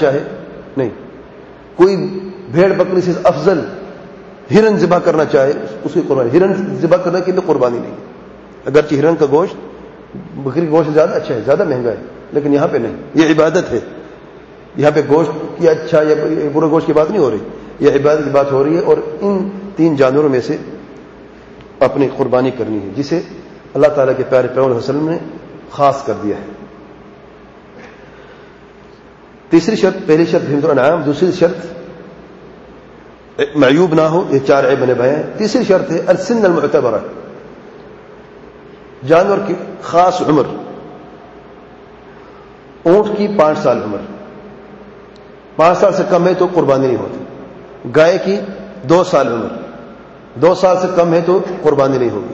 چاہے نہیں. کوئی بھیڑ بکری سے افضل ہرن ذبح کرنا چاہے اس کی قربانی. ہرن ذبح کرنے کے لیے قربانی نہیں. اگرچہ ہرن کا گوشت بکری کا گوشت زیادہ اچھا ہے, زیادہ مہنگا ہے, لیکن یہاں پہ نہیں. یہ عبادت ہے. یہاں پہ گوشت کی اچھا یا برے گوشت کی بات نہیں ہو رہی, یہ عبادت کی بات ہو رہی ہے. اور ان 3 جانوروں میں سے اپنی قربانی کرنی ہے, جسے اللہ تعالیٰ کے پیارے پیغمبر صلی اللہ علیہ وسلم نے خاص کر دیا ہے. تیسری شرط, پہلی شرط بہیمۃ الانعام, دوسری شرط معیوب نہ ہو, یہ 4 عیب بنے بھائے ہیں. تیسری شرط ہے السن المعتبرہ, جانور کی خاص عمر. اونٹ کی 5 سال عمر, 5 سال سے کم ہے تو قربانی نہیں ہوتی. گائے کی 2 سال عمر, 2 سال سے کم ہے تو قربانی نہیں ہوگی.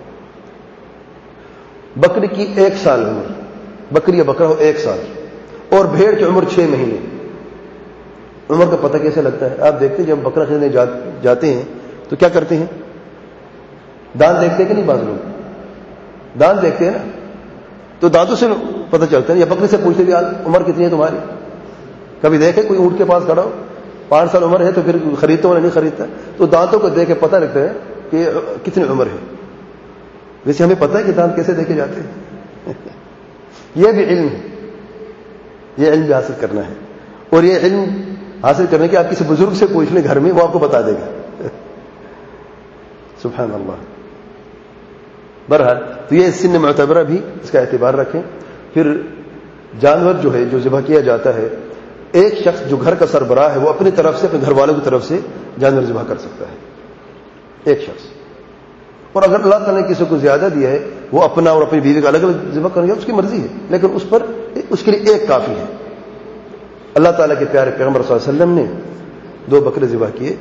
بکری کی 1 سال عمر, بکری یا بکرا ہو 1 سال. اور بھیڑ کی عمر 6 مہینے. عمر کا پتہ کیسے لگتا ہے؟ آپ دیکھتے ہیں جب بکرا خریدنے جاتے ہیں تو کیا کرتے ہیں؟ دانت دیکھتے ہیں کہ نہیں؟ بعض لوگ دانت دیکھتے ہیں نا, تو دانتوں سے پتہ چلتا ہے. یا بکری سے پوچھتے ہیں عمر کتنی ہے تمہاری؟ کبھی دیکھے کوئی اونٹ کے پاس کھڑا ہو 5 سال عمر ہے تو پھر خریدتا ہو یا نہیں خریدتا؟ تو دانتوں کو دیکھ کے پتہ لگتا ہے کہ کتنی عمر ہے. ویسے ہمیں پتہ ہے کہ دانت کیسے دیکھے جاتے ہیں. یہ بھی علم ہے, یہ علم بھی حاصل کرنا ہے. اور یہ علم حاصل کرنے کے آپ کسی بزرگ سے پوچھ لیں گھر میں, وہ آپ کو بتا دے گا. سبحان اللہ. بہرحال تو یہ سن معتبرہ بھی اس کا اعتبار رکھیں. پھر جانور جو ہے جو ذبح کیا جاتا ہے, ایک شخص جو گھر کا سربراہ ہے وہ اپنی طرف سے, اپنے گھر والوں کی طرف سے جانور ذبح کر سکتا ہے, ایک شخص. اور اگر اللہ تعالیٰ نے کسی کو زیادہ دیا ہے, وہ اپنا اور اپنی بیوی کا الگ الگ ذبح کریں گے, اس کی مرضی ہے, لیکن اس پر اس کے لیے ایک کافی ہے. اللہ تعالیٰ کے پیارے پیغمبر صلی اللہ علیہ وسلم نے 2 بکرے ذبح کیے,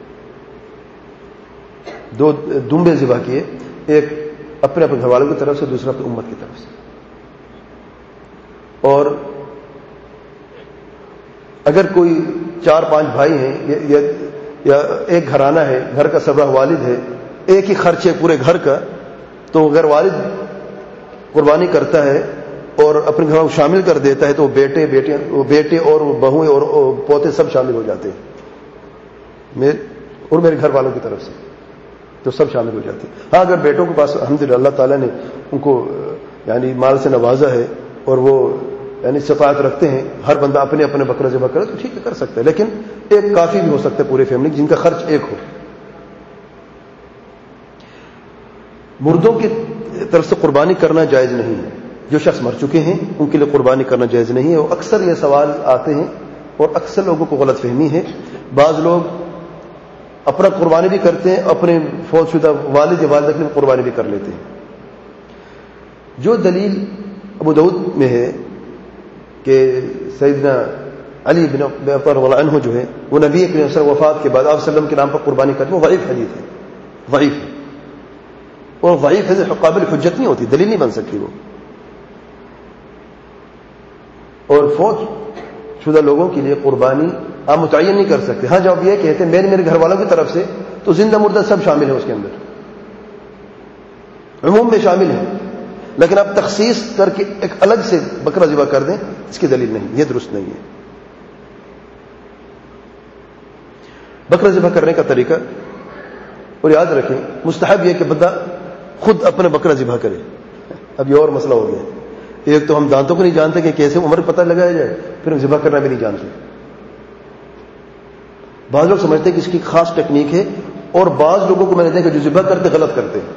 2 دمبے ذبح کیے, ایک اپنے گھر والوں کی طرف سے, دوسرا اپنی امت کی طرف سے. اور اگر کوئی 4-5 بھائی ہیں یا ایک گھرانہ ہے, گھر کا سربراہ والد ہے, ایک ہی خرچ ہے پورے گھر کا, تو اگر والد قربانی کرتا ہے اور اپنے گھر کو شامل کر دیتا ہے تو بیٹے اور بہویں اور پوتے سب شامل ہو جاتے ہیں, اور میرے گھر والوں کی طرف سے تو سب شامل ہو جاتے ہیں. ہاں اگر بیٹوں کے پاس الحمدللہ اللہ تعالیٰ نے ان کو یعنی مال سے نوازا ہے اور وہ یعنی استطاعت رکھتے ہیں, ہر بندہ اپنے اپنے بکرا ذبح کرے تو ٹھیک ہے, کر سکتے ہیں. لیکن ایک کافی بھی ہو سکتا ہے پوری فیملی جن کا خرچ ایک ہو. مردوں کی طرف سے قربانی کرنا جائز نہیں ہے. جو شخص مر چکے ہیں ان کے لیے قربانی کرنا جائز نہیں ہے. اور اکثر یہ سوال آتے ہیں اور اکثر لوگوں کو غلط فہمی ہے. بعض لوگ اپنا قربانی بھی کرتے ہیں, اپنے فوت شدہ والد یا والدہ کے لیے قربانی بھی کر لیتے ہیں. جو دلیل ابو داؤد میں ہے کہ سیدنا علی بن ابی طالب رضی اللہ عنہ جو ہے وہ نبی کریم صلی اللہ علیہ وسلم وفات کے بعد آپ صلی اللہ علیہ وسلم کے نام پر قربانی کرتے ہیں, وہ ضعیف حدیث ہے, ضعیف ہے. اور ضعیف حدیث قابل حجت نہیں ہوتی, دلیل نہیں بن سکتی وہ. اور فوت شدہ لوگوں کے لیے قربانی آپ متعین نہیں کر سکتے. ہاں جب یہ کہتے ہیں میرے گھر والوں کی طرف سے, تو زندہ مردہ سب شامل ہیں اس کے اندر, عموم میں شامل ہیں. لیکن آپ تخصیص کر کے ایک الگ سے بکرا ذبح کر دیں, اس کی دلیل نہیں, یہ درست نہیں ہے. بکرا ذبح کرنے کا طریقہ, اور یاد رکھیں مستحب یہ کہ بندہ خود اپنا بکرا ذبح کرے. اب یہ اور مسئلہ ہو گیا. ایک تو ہم دانتوں کو نہیں جانتے کہ کیسے عمر پتہ لگایا جائے, پھر ہم ذبح کرنا بھی نہیں جانتے. بعض لوگ سمجھتے ہیں کہ اس کی خاص ٹیکنیک ہے, اور بعض لوگوں کو میں نے دیکھا جو ذبح کرتے غلط کرتے ہیں.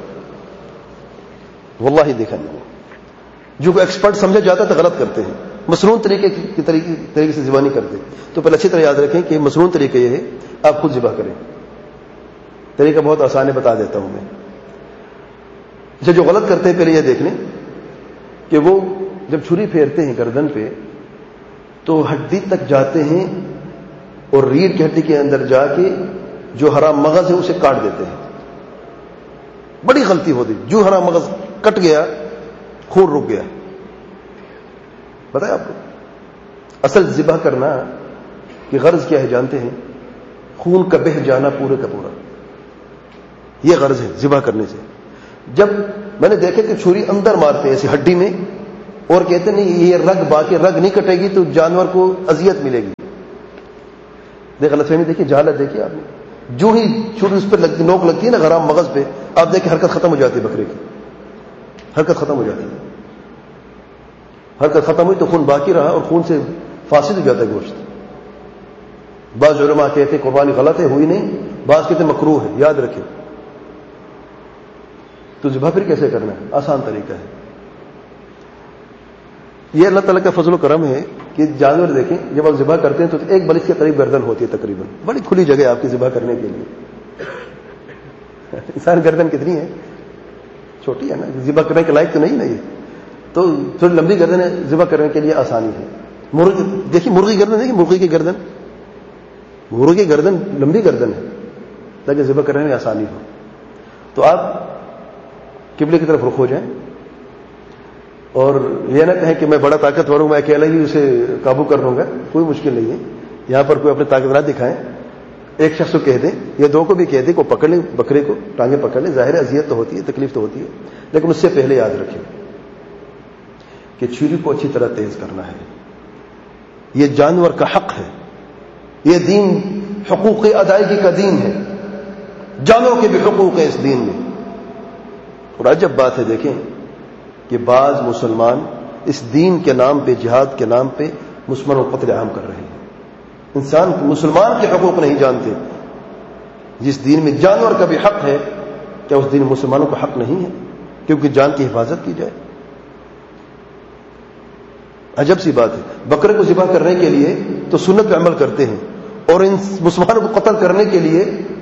واللہ دیکھا نہیں, جو کو ایکسپرٹ سمجھا جاتا ہے تو غلط کرتے ہیں. مصنون طریقے سے ذبح نہیں کرتے. تو پہلے اچھی طرح یاد رکھیں کہ مصنون طریقہ یہ ہے آپ خود ذبح کریں. طریقہ بہت آسان ہے, بتا دیتا ہوں میں. اسے جو غلط کرتے ہیں پہلے یہ دیکھ لیں کہ وہ جب چھری پھیرتے ہیں گردن پہ تو ہڈی تک جاتے ہیں, اور ریڑھ کی ہڈی کے اندر جا کے جو حرام مغز ہے اسے کاٹ دیتے ہیں. بڑی غلطی ہوتی, جو حرام مغز کٹ گیا خون رک گیا. بتائیں آپ کو اصل ذبح کرنا کہ غرض کیا ہے جانتے ہیں؟ خون کا بہہ جانا پورے کا پورا, یہ غرض ہے ذبح کرنے سے. جب میں نے دیکھا کہ چھری اندر مارتے ہیں ایسی ہڈی میں, اور کہتے نہیں یہ رگ باقی رگ نہیں کٹے گی تو جانور کو اذیت ملے گی, دیکھ غلط فہمی دیکھیے، جہالت دیکھیے آپ نے. جو ہی چھری اس پہ نوک لگتی ہے نا غرام مغز پہ، آپ دیکھیں حرکت ختم ہو جاتی ہے بکرے کی، حرکت ختم ہو جاتی ہے. حرکت ختم ہوئی تو خون باقی رہا اور خون سے فاسد ہو جاتا ہے گوشت. بعض علماء کہتے ہیں قربانی غلط ہے، ہوئی نہیں، بعض کہتے ہیں مکروہ ہے. یاد رکھیں. تو ذبح پھر کیسے کرنا ہے؟ آسان طریقہ ہے. یہ اللہ تعالیٰ کا فضل و کرم ہے کہ جانور دیکھیں جب آپ ذبح کرتے ہیں تو ایک بلش کے قریب گردن ہوتی ہے تقریباً. بڑی کھلی جگہ ہے آپ کی ذبح کرنے کے لیے. انسان گردن کتنی ہے؟ چھوٹی ہے نا، ذبح کرنے کے لائق تو نہیں نا یہ. تو تھوڑی لمبی گردن ہے، ذبح کرنے کے لیے آسانی ہے. دیکھیے مرغی گردن، دیکھیے مرغی کی گردن، مرغی کی گردن لمبی گردن ہے تاکہ ذبح کرنے میں آسانی ہو. تو آپ قبلے کی طرف رخ ہو جائیں اور یہ نہ کہیں کہ میں بڑا طاقتور ہوں، میں اکیلا ہی اسے قابو کر لوں گا. کوئی مشکل نہیں ہے. یہاں پر کوئی اپنی طاقت نہ دکھائیں. ایک شخص کو کہہ دیں یا دو کو بھی کہہ دیں کو پکڑ لیں بکرے کو، ٹانگیں پکڑ لیں. ظاہر اذیت تو ہوتی ہے، تکلیف تو ہوتی ہے، لیکن اس سے پہلے یاد رکھیں کہ چھری کو اچھی طرح تیز کرنا ہے. یہ جانور کا حق ہے. یہ دین حقوق ادائیگی کا دین ہے. جانوروں کے بھی حقوق ہیں اس دین میں. اور عجب بات ہے دیکھیں کہ بعض مسلمان اس دین کے نام پہ، جہاد کے نام پہ مسلمانوں کو قتل عام کر رہے ہیں. انسان مسلمان کے حقوق نہیں جانتے. جس دین میں جانور کا بھی حق ہے، کیا اس دین میں مسلمانوں کا حق نہیں ہے کیونکہ جان کی حفاظت کی جائے؟ عجب سی بات ہے. بکرے کو ذبح کرنے کے لیے تو سنت پہ عمل کرتے ہیں اور ان مسلمانوں کو قتل کرنے کے لیے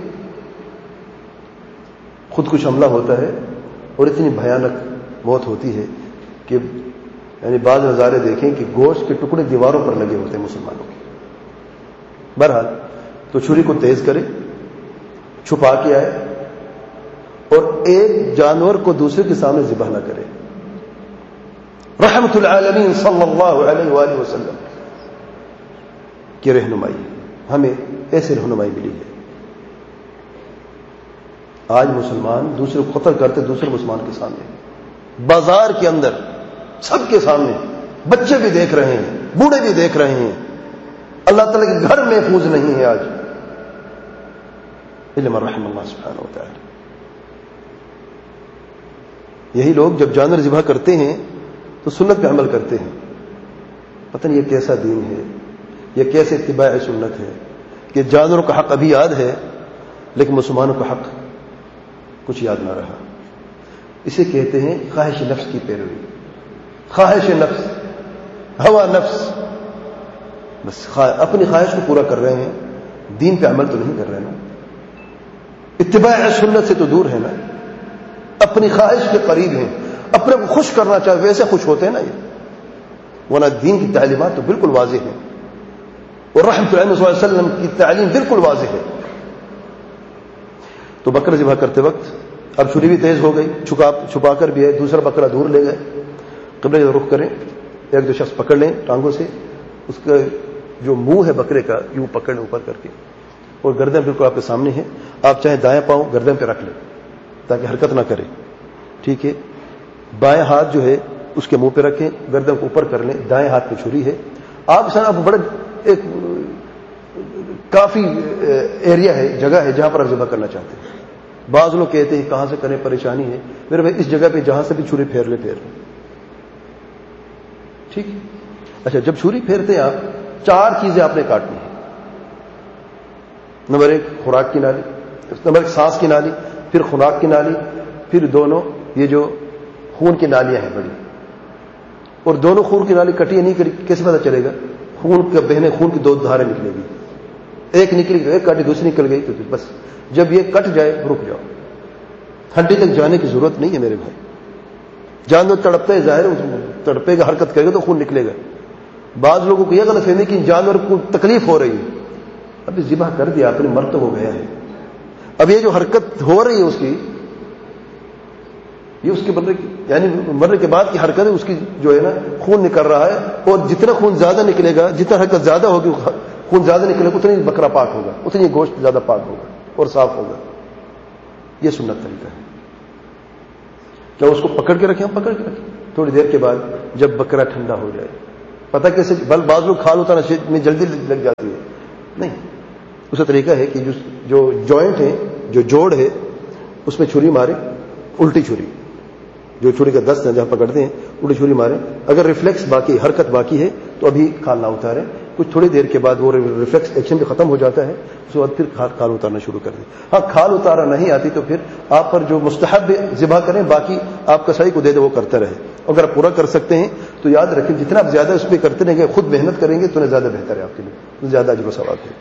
خود کش حملہ ہوتا ہے اور اتنی بھیانک موت ہوتی ہے کہ یعنی بعض نظارے دیکھیں کہ گوشت کے ٹکڑے دیواروں پر لگے ہوتے ہیں مسلمانوں کے. بہرحال تو چھری کو تیز کرے، چھپا کے آئے اور ایک جانور کو دوسرے کے سامنے ذبح نہ کرے. رحمت العالمین صلی اللہ علیہ وآلہ وسلم کی رہنمائی، ہمیں ایسے رہنمائی ملی ہے. آج مسلمان دوسرے کو قتل کرتے دوسرے مسلمان کے سامنے، بازار کے اندر سب کے سامنے. بچے بھی دیکھ رہے ہیں، بوڑھے بھی دیکھ رہے ہیں. اللہ تعالیٰ کے گھر محفوظ نہیں ہے آج، علم رحم اللہ سبحانہ و تعالی. یہی لوگ جب جانور ذبح کرتے ہیں تو سنت پہ عمل کرتے ہیں. پتہ نہیں یہ کیسا دین ہے، یہ کیسے اتباع سنت ہے کہ جانوروں کا حق ابھی یاد ہے لیکن مسلمانوں کا حق کچھ یاد نہ رہا. اسے کہتے ہیں خواہش نفس کی پیروی. خواہش نفس، ہوا نفس، بس اپنی خواہش کو پورا کر رہے ہیں، دین پہ عمل تو نہیں کر رہے نا. اتباع سنت سے تو دور ہے نا، اپنی خواہش کے قریب ہیں. اپنے کو خوش کرنا چاہے ویسے خوش ہوتے ہیں نا یہ، ورنہ دین کی تعلیمات تو بالکل واضح ہیں اور رحمت اللہ صلی اللہ علیہ وسلم کی تعلیم بالکل واضح ہے. تو بکرا ذبح کرتے وقت اب چھری بھی تیز ہو گئی، چھپا کر بھی ہے. دوسرا بکرا دور لے گئے، قبلے کی رخ کریں. ایک دو شخص پکڑ لیں ٹانگوں سے، اس کا جو منہ ہے بکرے کا یوں پکڑ لیں اوپر کر کے، اور گردن بالکل آپ کے سامنے ہے. آپ چاہیں دائیں پاؤں گردن پہ رکھ لیں تاکہ حرکت نہ کرے. ٹھیک ہے. بائیں ہاتھ جو ہے اس کے منہ پہ رکھیں، گردن کو اوپر کر لیں. دائیں ہاتھ پہ چھری ہے. آپ بڑے ایک کافی ایریا ہے، جگہ ہے جہاں پر آپ ذبح کرنا چاہتے ہیں. بعض لوگ کہتے ہیں کہاں سے کریں، پریشانی ہے. میرے بھائی اس جگہ پہ جہاں سے بھی چھری پھیر لیں. ٹھیک. اچھا، جب چھری پھیرتے ہیں آپ 4 چیزیں آپ نے کاٹنی ہیں. نمبر 1 خوراک کی نالی، نمبر 1 سانس کی نالی، پھر خوراک کی نالی، پھر دونوں یہ جو خون کی نالیاں ہیں بڑی. اور دونوں خون کی نالی کٹی نہیں کٹی کیسے پتہ چلے گا؟ خون کا بہنے خون کی 2 دھاریں نکلے گی. ایک نکلی، ایک کاٹی، دوسری نکل گئی تو بس جب یہ کٹ جائے رک جاؤ. ہڈی تک جانے کی ضرورت نہیں ہے میرے بھائی. جانور تڑپتا ہے، ظاہر تڑپے گا، حرکت کرے گا تو خون نکلے گا. بعض لوگوں کو یہ غلط فہمی کہ جانور کو تکلیف ہو رہی ہے. ابھی ذبح کر دیا آپ نے، مر تو ہو گیا ہے. اب یہ جو حرکت ہو رہی ہے اس کی، یہ اس کے یعنی مرنے کے بعد کی حرکت ہے، اس کی جو ہے نا خون نکل رہا ہے. اور جتنا خون زیادہ نکلے گا، جتنا حرکت زیادہ ہوگی، خون زیادہ نکلے گا، اتنی بکرا پاک ہوگا، اتنی گوشت زیادہ پاک ہوگا اور صاف ہوگا. یہ سنت طریقہ ہے. کیا اس کو پکڑ کے رکھیں؟ ہم پکڑ کے رکھیں. تھوڑی دیر کے بعد جب بکرا ٹھنڈا ہو جائے، پتہ کیسے؟ بعض لوگ کھال ہوتا ہے میں جلدی لگ جاتی ہے. نہیں، اس کا طریقہ ہے کہ جو جوائنٹ ہے، جو جوڑ ہے، اس میں چھری مارے، الٹی چھری، جو چھری کا دست ہے جہاں پکڑتے ہیں الٹی چھری مارے. اگر ریفلیکس باقی، حرکت باقی ہے تو ابھی کھال نہ اتارے. کچھ تھوڑی دیر کے بعد وہ ریفلیکس ایکشن بھی ختم ہو جاتا ہے، اس کے بعد پھر کھال اتارنا شروع کر دیں. ہاں کھال اتارا نہیں آتی تو پھر آپ پر جو مستحب ذبح کریں، باقی آپ کسائی کو دے دے، وہ کرتے رہے. اگر آپ پورا کر سکتے ہیں تو یاد رکھیں جتنا آپ زیادہ اس پہ کرتے رہیں گے، خود محنت کریں گے تو زیادہ بہتر ہے آپ کے لیے، زیادہ اجر و ثواب ہے.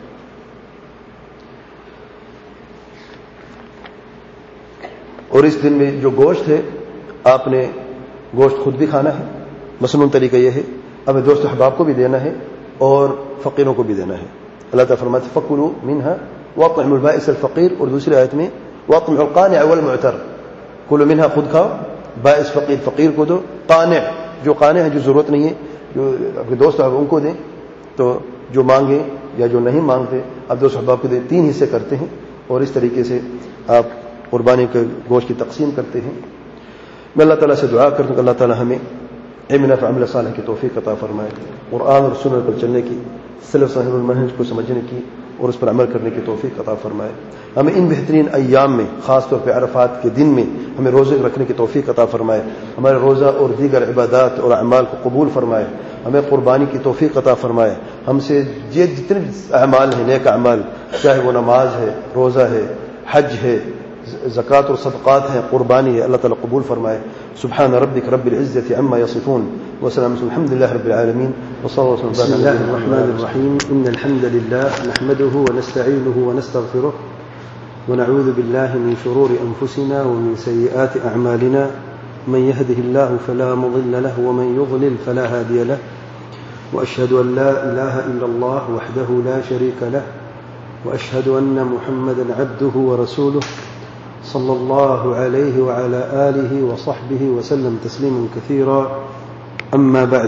اور اس دن میں جو گوشت ہے آپ نے گوشت خود بھی کھانا ہے. مصنون طریقہ یہ ہے، اپنے دوست احباب کو بھی دینا ہے اور فقیروں کو بھی دینا ہے. اللہ تعالیٰ فرماتے فَكُلُوا مِنْهَا وَأَطْعِمُوا الْبَائِسَ الْفَقِيرَ، اور دوسری آیت میں وَأَطْعِمُوا الْقَانِعَ وَالْمُعْتَرَ. کلوا منها، خود کھاؤ، باعث فقیر، فقیر کو دو، قانع، جو قانع ہے، جو ضرورت نہیں ہے، جو اپنے دوست احباب ان کو دیں. تو جو مانگیں یا جو نہیں مانگتے آپ دوست احباب کو دیں. 3 حصے کرتے ہیں اور اس طریقے سے آپ قربانی کے گوشت کی تقسیم کرتے ہیں. میں اللہ تعالیٰ سے دعا کرتا ہوں کہ اللہ تعالیٰ ہمیں علم نافع عمل صالح کی توفیق عطا فرمائے، قرآن اور سنت پر چلنے کی، سلف صحیح المنہج کو سمجھنے کی اور اس پر عمل کرنے کی توفیق عطا فرمائے. ہمیں ان بہترین ایام میں، خاص طور پہ عرفات کے دن میں ہمیں روزے رکھنے کی توفیق عطا فرمائے. ہمارے روزہ اور دیگر عبادات اور اعمال کو قبول فرمائے. ہمیں قربانی کی توفیق عطا فرمائے. ہم سے یہ جتنے اعمال ہیں، نیک اعمال، چاہے وہ نماز ہے، روزہ ہے، حج ہے، زکوٰۃ اور صدقات ہیں، قربانی ہے، اللہ تعالیٰ قبول فرمائے. سبحان ربک رب العزة عما يصفون وسلام الحمد لله رب العالمين وصلى الله وسلم. بسم الله الرحمن الرحيم. إن الحمد لله نحمده ونستعينه ونستغفره ونعوذ بالله من شرور أنفسنا ومن سيئات أعمالنا. من يهده الله فلا مضل له ومن يضلل فلا هادي له. وأشهد أن لا إله إلا الله وحده لا شريك له. وأشهد أن محمدا عبده ورسوله صلى الله عليه وعلى آله وصحبه وسلم تسليما كثيرا. أما بعد،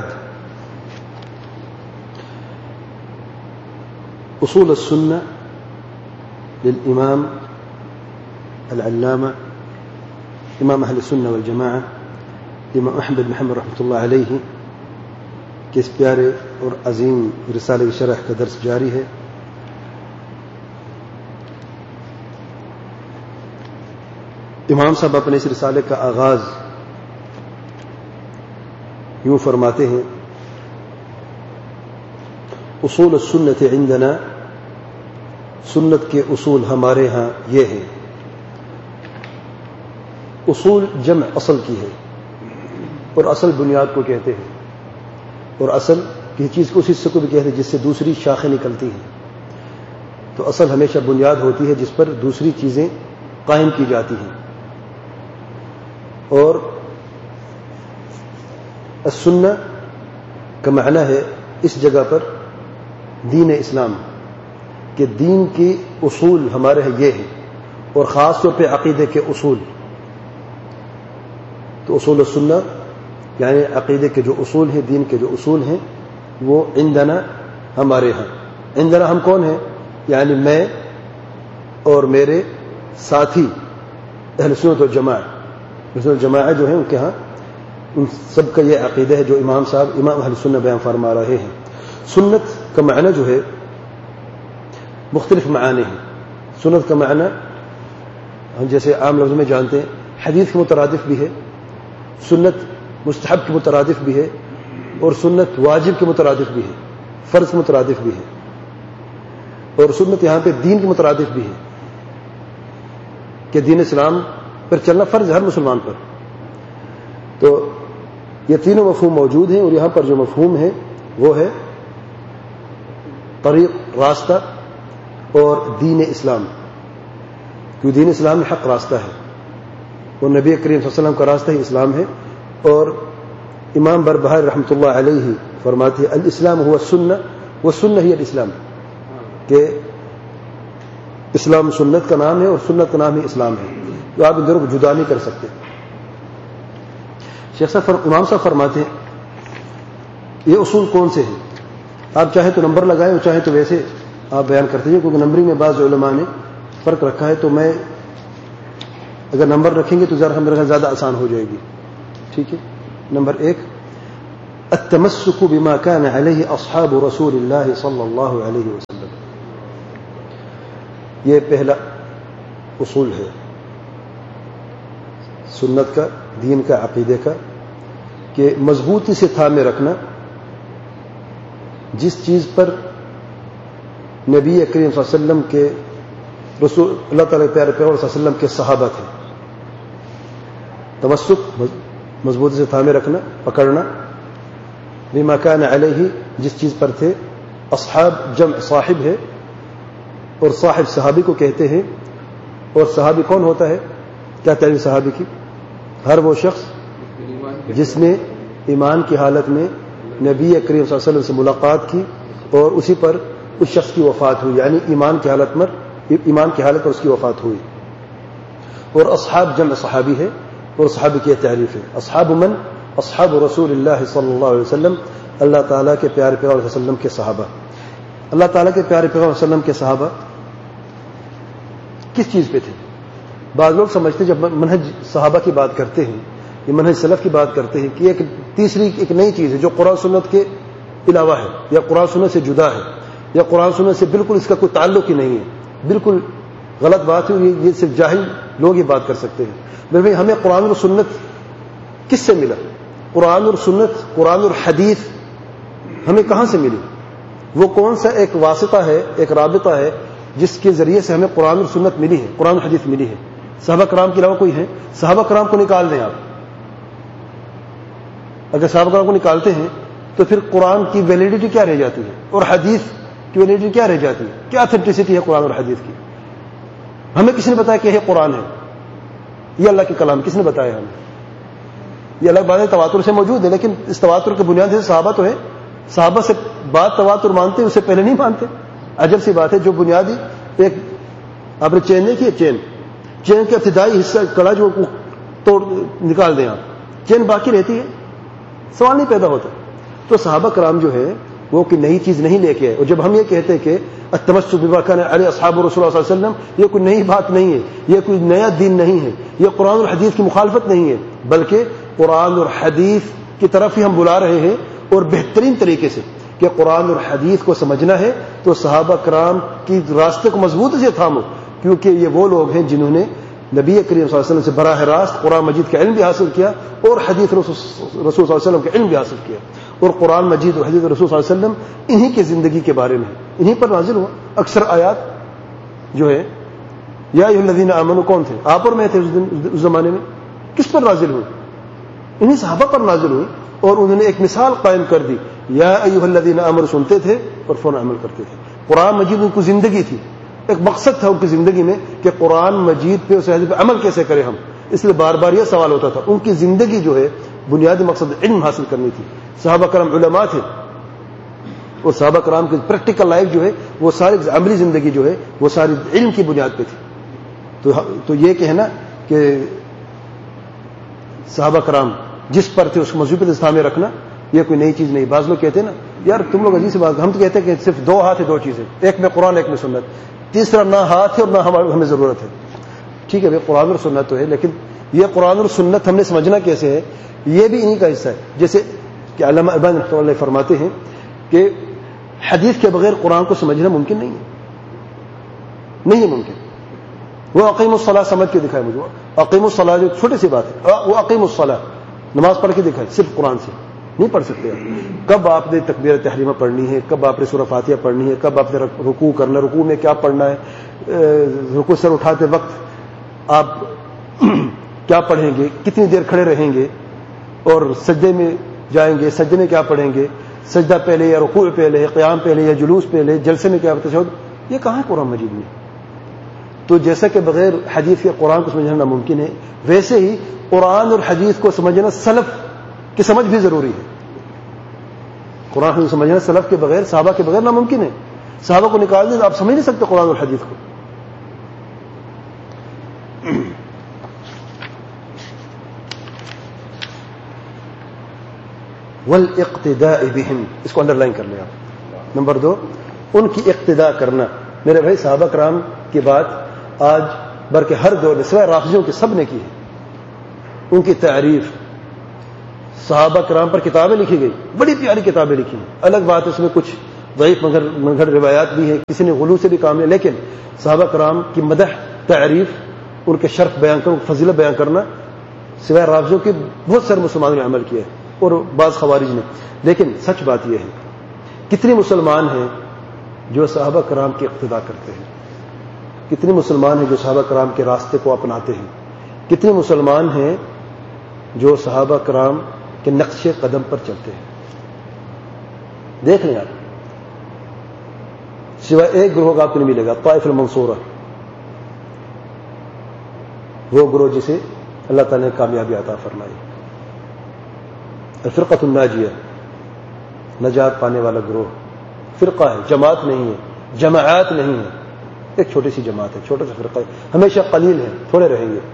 أصول السنة للإمام العلامة إمام أهل السنة والجماعة امام احمد بن حنبل رحمۃ اللہ علیہ کے اس پیارے اور عظیم رسالے کی شرح کا درس جاری ہے. امام صاحب اپنے اس رسالے کا آغاز یوں فرماتے ہیں: اصول السنت عندنا، سنت کے اصول ہمارے ہاں یہ ہیں. اصول جمع اصل کی ہے، اور اصل بنیاد کو کہتے ہیں، اور اصل کسی چیز کو اس حصے کو بھی کہتے ہیں جس سے دوسری شاخیں نکلتی ہیں. تو اصل ہمیشہ بنیاد ہوتی ہے جس پر دوسری چیزیں قائم کی جاتی ہیں. اور السنہ کا معنی ہے اس جگہ پر دین اسلام، کہ دین کے اصول ہمارے ہیں یہ ہیں، اور خاص طور پہ عقیدے کے اصول. تو اصول السنہ یعنی عقیدے کے جو اصول ہیں، دین کے جو اصول ہیں، وہ عندنا ہمارے ہاں. عندنا ہم کون ہیں؟ یعنی میں اور میرے ساتھی اہل سنت والجماعہ. اہل سنت والجماعہ جو ہیں ان کے ہاں ان سب کا یہ عقیدہ ہے جو امام صاحب امام اہل سنت بیان فرما رہے ہیں. سنت کا معنی جو ہے مختلف معانی ہیں. سنت کا معنی ہم جیسے عام لفظ میں جانتے ہیں حدیث کے مترادف بھی ہے، سنت مستحب کے مترادف بھی ہے، اور سنت واجب کے مترادف بھی ہے، فرض کے مترادف بھی ہے، اور سنت یہاں پہ دین کے مترادف بھی ہے کہ دین اسلام پر چلنا فرض ہے ہر مسلمان پر. تو یہ تینوں مفہوم موجود ہیں، اور یہاں پر جو مفہوم ہے وہ ہے طریق، راستہ، اور دین اسلام. کیونکہ دین اسلام میں حق راستہ ہے، اور نبی کریم صلی اللہ علیہ وسلم کا راستہ ہی اسلام ہے. اور امام بربہاری رحمۃ اللہ علیہ فرماتے ہیں الاسلام هو السنہ والسنہ ہی الاسلام، کہ اسلام سنت کا نام ہے اور سنت کا نام ہی اسلام ہے. تو آپ ان دونوں کو جدا نہیں کر سکتے. شیخ صاحب امام صاحب فرماتے ہیں یہ اصول کون سے ہیں؟ آپ چاہیں تو نمبر لگائیں اور چاہیں تو ویسے آپ بیان کرتے ہیں، کیونکہ نمبرنگ میں بعض علماء نے فرق رکھا ہے. تو میں اگر نمبر رکھیں گے تو ذرا میرے خیال زیادہ آسان ہو جائے گی. ٹھیک ہے. نمبر 1 التمسک بما كان علیہ اصحاب رسول اللہ صلی اللہ علیہ وسلم. یہ پہلا اصول ہے سنت کا، دین کا، عقیدے کا، کہ مضبوطی سے تھامے رکھنا جس چیز پر نبی کریم صلی اللہ علیہ وسلم کے رسول اللہ تعالیٰ پیارے پیغمبر صلی اللہ علیہ وسلم کے صحابہ تھے. تمسک، مضبوطی سے تھامے رکھنا، پکڑنا. بما کان علیہ، جس چیز پر تھے. اصحاب جمع صاحب ہے، اور صاحب صحابی کو کہتے ہیں. اور صحابی کون ہوتا ہے؟ کیا تعریف صحابی کی؟ ہر وہ شخص جس نے ایمان کی حالت میں نبی کریم صلی اللہ علیہ وسلم سے ملاقات کی اور اسی پر اس شخص کی وفات ہوئی، یعنی ایمان کی حالت پر اس کی وفات ہوئی. اور اصحاب جمع صحابی ہے، اور صحابی کی تعریف ہے. اصحاب من؟ اصحاب رسول اللہ صلی اللہ علیہ وسلم، اللہ تعالیٰ کے پیارے پیغمبر صلی اللہ علیہ وسلم کے صحابہ. اللہ تعالیٰ کے پیارے پیغمبر صلی اللہ علیہ وسلم کے صحابہ کس چیز پہ تھے؟ بعض لوگ سمجھتے جب منہج صحابہ کی بات کرتے ہیں، یہ منہج سلف کی بات کرتے ہیں، کہ ایک تیسری ایک نئی چیز ہے جو قرآن سنت کے علاوہ ہے، یا قرآن سنت سے جدا ہے، یا قرآن سنت سے بالکل اس کا کوئی تعلق ہی نہیں ہے. بالکل غلط بات ہے. یہ صرف جاہل لوگ یہ بات کر سکتے ہیں. بھائی ہمیں قرآن اور سنت کس سے ملا؟ قرآن اور سنت، قرآن اور حدیث ہمیں کہاں سے ملی؟ وہ کون سا ایک واسطہ ہے، ایک رابطہ ہے جس کے ذریعے سے ہمیں قرآن اور سنت ملی ہے، قرآن اور حدیث ملی ہے؟ صحابہ کرام کے علاوہ کوئی ہے؟ صحابہ کرام کو نکال دیں آپ. اگر صحابہ کرام کو نکالتے ہیں تو پھر قرآن کی ویلیڈیٹی کیا رہ جاتی ہے، اور حدیث کی ویلیڈیٹی کیا رہ جاتی ہے؟ کیا اتھینٹسٹی ہے قرآن اور حدیث کی؟ ہمیں کس نے بتایا کہ یہ قرآن ہے، یہ اللہ کے کلام کس نے بتایا ہمیں؟ یہ الگ بات ہے، تواتر سے موجود ہے، لیکن اس تواتر کے بنیاد سے صحابہ تو ہے. صحابہ سے بات تواتر مانتے ہیں، اس سے پہلے نہیں مانتے. عجب سی بات ہے. جو بنیادی ایک آپ نے چین دیکھی ہے، چین کا ابتدائی حصہ کڑا جو توڑ نکال دیں آپ، چین باقی رہتی ہے، سوال نہیں پیدا ہوتا. تو صحابہ کرام جو ہے وہ کوئی نئی چیز نہیں لے کے آئے. اور جب ہم یہ کہتے ہیں کہ التمسک بما کان علیہ اصحاب رسول اللہ صلی اللہ علیہ وسلم، یہ کوئی نئی بات نہیں ہے، یہ کوئی نیا دین نہیں ہے، یہ قرآن اور حدیث کی مخالفت نہیں ہے، بلکہ قرآن اور حدیث کی طرف ہی ہم بلا رہے ہیں. اور بہترین طریقے سے کہ قرآن اور حدیث کو سمجھنا ہے تو صحابہ کرام کی راستے کو مضبوطی سے تھامو، کیونکہ یہ وہ لوگ ہیں جنہوں نے نبی کریم صلی اللہ علیہ وسلم سے براہ راست قرآن مجید کا علم بھی حاصل کیا اور حدیث رسول صلی اللہ علیہ وسلم کا علم بھی حاصل کیا. اور قرآن مجید اور حدیث رسول صلی اللہ علیہ وسلم انہی کی زندگی کے بارے میں انہی پر نازل ہوا. اکثر آیات جو ہے یا ایھا الذین آمنوا کون تھے؟ آپ اور میں تھے اس زمانے میں. کس پر نازل ہوئی؟ انہی صحابہ پر نازل ہوئی. اور انہوں نے ایک مثال قائم کر دی. یا ایھا الذین آمنوا سنتے تھے اور فوراً عمل کرتے تھے. قرآن مجید ان کی زندگی تھی، ایک مقصد تھا ان کی زندگی میں کہ قرآن مجید پہ اس حدیث پہ عمل کیسے کریں ہم. اس لیے بار بار یہ سوال ہوتا تھا. ان کی زندگی جو ہے بنیادی مقصد علم حاصل کرنی تھی. صحابہ کرام علماء تھے، اور صحابہ کرام کی پریکٹیکل لائف جو ہے وہ ساری عملی زندگی جو ہے وہ ساری علم کی بنیاد پہ تھی. تو یہ کہنا کہ صحابہ کرام جس پر تھے اس کو مضبوطی سے تھامے رکھنا یہ کوئی نئی چیز نہیں. بعض لوگ کہتے ہیں نا یار تم لوگ عجیب سی بات، ہم تو کہتے ہیں کہ صرف دو ہاتھ ہے، دو چیزیں، ایک میں قرآن ایک میں سنت، تیسرا نہ ہاتھ ہے اور نہ ہمیں ضرورت ہے. ٹھیک ہے قرآن اور سنت تو ہے، لیکن یہ قرآن اور سنت ہم نے سمجھنا کیسے ہے؟ یہ بھی انہی کا حصہ ہے. جیسے کہ علامہ البانی رحمۃ اللہ فرماتے ہیں کہ حدیث کے بغیر قرآن کو سمجھنا ممکن نہیں ہے، نہیں ہے ممکن. وہ اقیم الصلاۃ سمجھ کے دکھائے مجھے، اقیم الصلاۃ جو چھوٹی سی بات ہے، وہ اقیم الصلاۃ نماز پڑھ کے دکھائے، صرف قرآن سے نہیں پڑھ سکتے. کب آپ نے تکبیر تحریمہ پڑھنی ہے، کب آپ نے سورہ فاتحہ پڑھنی ہے، کب آپ نے رکوع کرنا، رکوع میں کیا پڑھنا ہے، رکوع سر اٹھاتے وقت آپ کیا پڑھیں گے، کتنی دیر کھڑے رہیں گے، اور سجدے میں جائیں گے، سجدے میں کیا پڑھیں گے، سجدہ پہلے یا رکوع پہلے، قیام پہلے یا جلوس پہلے، جلسے میں کیا تشہد، یہ کہاں ہے قرآن مجید میں؟ تو جیسا کہ بغیر حدیث کے قرآن کو سمجھنا ناممکن ہے، ویسے ہی قرآن اور حدیث کو سمجھنا سلف کی سمجھ بھی ضروری ہے. قرآن کو سمجھنا سلف کے بغیر، صحابہ کے بغیر ناممکن ہے. صحابہ کو نکال دیں تو آپ سمجھ نہیں سکتے قرآن اور حدیث کو. والاقتداء بهم، اس کو انڈر لائن کر لیں آپ. نمبر 2، ان کی اقتداء کرنا. میرے بھائی صحابہ کرام کی بات آج بلکہ ہر دور میں سوائے رافضیوں کے سب نے کی ہے. ان کی تعریف، صحابہ کرام پر کتابیں لکھی گئی، بڑی پیاری کتابیں لکھی ہیں. الگ بات ہے اس میں کچھ ضعیف منگھڑ روایات بھی ہیں، کسی نے غلو سے بھی کام لیا، لیکن صحابہ کرام کی مدح، تعریف، ان کے شرف بیان کرنا، فضیلت بیان کرنا سوائے رافضوں کے بہت سارے مسلمانوں نے عمل کیا ہے اور بعض خوارج نے. لیکن سچ بات یہ ہے، کتنے مسلمان ہیں جو صحابہ کرام کی اقتداء کرتے ہیں؟ کتنے مسلمان ہیں جو صحابہ کرام کے راستے کو اپناتے ہیں؟ کتنے مسلمان ہیں جو صحابہ کرام کے نقش قدم پر چلتے ہیں؟ دیکھ لیں آپ، سوائے ایک گروہ کا آپ کو نہیں ملے گا، طائف المنصورہ، وہ گروہ جسے اللہ تعالیٰ نے کامیابی عطا فرمائی، الفرقۃ الناجیہ، نجات پانے والا گروہ. فرقہ ہے، جماعت نہیں ہے، جماعات نہیں ہے، ایک چھوٹی سی جماعت ہے، چھوٹا سا فرقہ ہے، ہمیشہ قلیل ہے، تھوڑے رہیں گے،